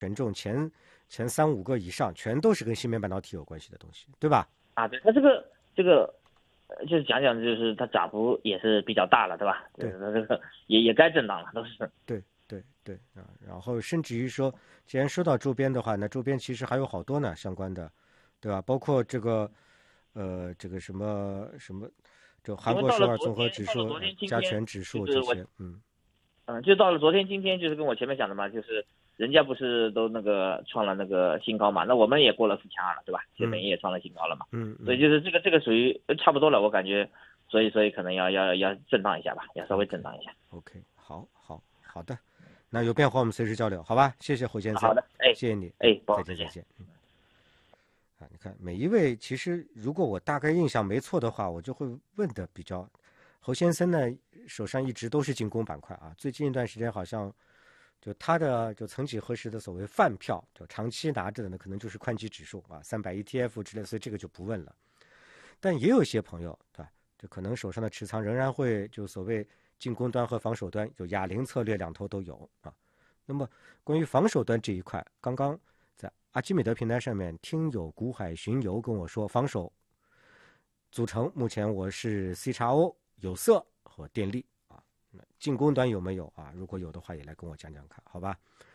权重前3-5个以上，全都是跟芯片半导体有关系的东西，对吧？ 啊，对，它这个就是讲讲，就是它涨幅也是比较大了，对吧？ 对， 它这个也该震荡了，都是。 对啊，然后甚至于说，既然说到周边的话，那周边其实还有好多呢相关的，对吧？包括这个这个什么，就韩国首尔综合指数、加权指数这些， 就到了昨天今天，就是跟我前面讲的嘛，就是人家不是都那个创了那个新高嘛，那我们也过了4200了，对吧？就等于也创了新高了嘛。所以就是这个属于差不多了，我感觉，所以可能要震荡一下吧，要稍微震荡一下。 OK，好的，那有变化我们随时交流，好吧？谢谢侯先生。 好的， 谢谢你，再见。你看每一位，其实如果我大概印象没错的话，我就会问的比较。侯先生呢，手上一直都是进攻板块啊，最近一段时间好像就他的就曾几何时的所谓饭票，就长期拿着的呢，可能就是宽基指数啊，300 ETF 之类，所以这个就不问了。但也有些朋友，对吧？就可能手上的持仓仍然会就所谓进攻端和防守端有哑铃策略，两头都有啊。那么关于防守端这一块，刚刚在阿基米德平台上面，听友古海巡游跟我说，防守组成目前我是 CXO 有色和电力啊，进攻端有没有啊？如果有的话，也来跟我讲讲看，好吧？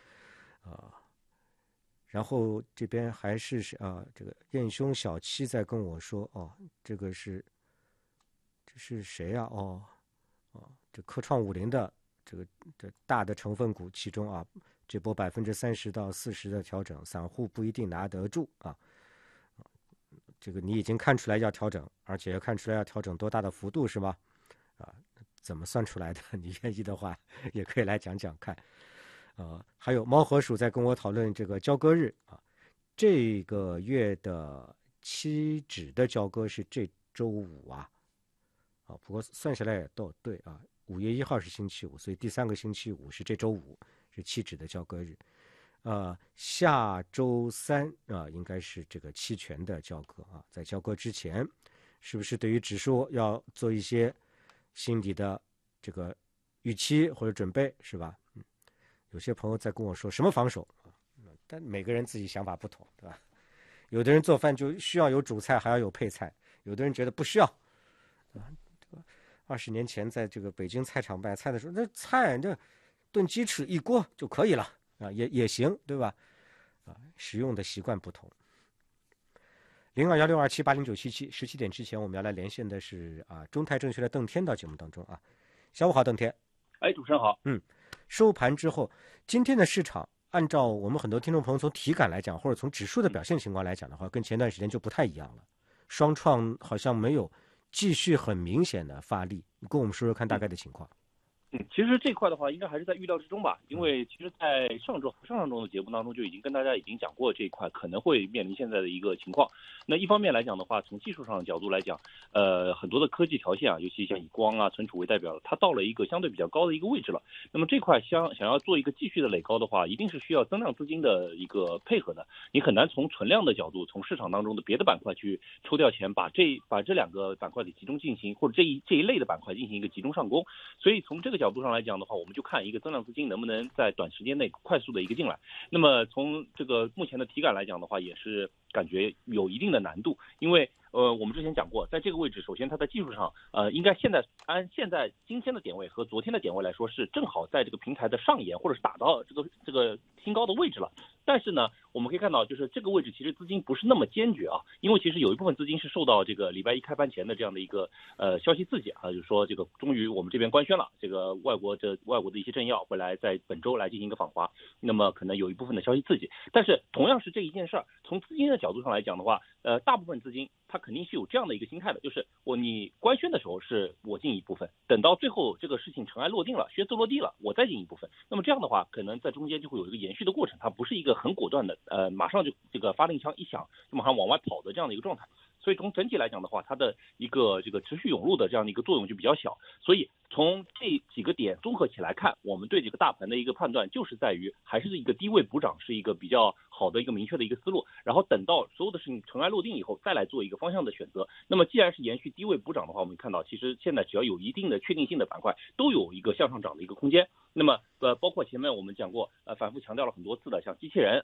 然后这边还是这个燕兄小七在跟我说，这是谁啊？这科创50的这大的成分股其中啊，这波30%到40%的调整，散户不一定拿得住啊。这个你已经看出来要调整，而且要看出来要调整多大的幅度是吗？怎么算出来的？你愿意的话，也可以来讲讲看。还有猫和鼠在跟我讨论这个交割日啊，这个月的期指的交割是这周五啊，不过算下来也都对啊，5月1号是星期五，所以第3个星期五是这周五，是期指的交割日。下周3应该是这个期权的交割啊，在交割之前，是不是对于指数要做一些心理的这个预期或者准备，是吧？有些朋友在跟我说什么防守啊，但每个人自己想法不同，对吧？有的人做饭就需要有主菜，还要有配菜；有的人觉得不需要。20年前在这个北京菜场卖菜的时候，那菜这炖鸡翅一锅就可以了啊，也行，对吧？使用的习惯不同。021627809777，17点之前我们要来连线的是中泰证券的邓天到节目当中啊。下午好，邓天。 主持人好。 收盘之后，今天的市场按照我们很多听众朋友从体感来讲，或者从指数的表现情况来讲的话，跟前段时间就不太一样了。双创好像没有继续很明显的发力，你跟我们说说看大概的情况。 其实这块的话，应该还是在预料之中吧，因为其实，在上周的节目当中就已经跟大家讲过这一块可能会面临现在的一个情况。那一方面来讲的话，从技术上的角度来讲，很多的科技条线尤其像以光存储为代表的，它到了一个相对比较高的一个位置了。那么这块想要做一个继续的垒高的话，一定是需要增量资金的一个配合的。你很难从存量的角度，从市场当中的别的板块去抽调钱，把这两个板块里集中进行，或者这一类的板块进行一个集中上攻。所以从这个角度上来讲的话，我们就看一个增量资金能不能在短时间内快速的一个进来。那么从这个目前的体感来讲的话，也是感觉有一定的难度，因为我们之前讲过，在这个位置，首先它在技术上，应该按现在今天的点位和昨天的点位来说，是正好在这个平台的上沿，或者是打到这个新高的位置了。但是呢，我们可以看到，就是这个位置其实资金不是那么坚决啊，因为其实有一部分资金是受到这个礼拜一开盘前的这样的一个消息刺激啊，就是说这个终于我们这边官宣了，这个外国的一些政要会来在本周来进行一个访华，那么可能有一部分的消息刺激。但是同样是这一件事儿，从资金的角度上来讲的话，大部分资金它肯定是有这样的一个心态的，就是你官宣的时候是我进一部分，等到最后这个事情尘埃落定了，靴子落地了，我再进一部分。那么这样的话，可能在中间就会有一个延续的过程，它不是一个很果断的马上就这个发令枪一响就马上往外跑的这样的一个状态。 所以从整体来讲的话，它的一个这个持续涌入的这样的一个作用就比较小。所以从这几个点综合起来看，我们对这个大盘的一个判断就是在于还是一个低位补涨是一个比较好的一个明确的一个思路，然后等到所有的事情尘埃落定以后再来做一个方向的选择。那么既然是延续低位补涨的话，我们看到其实现在只要有一定的确定性的板块都有一个向上涨的一个空间。那么包括前面我们讲过反复强调了很多次的像机器人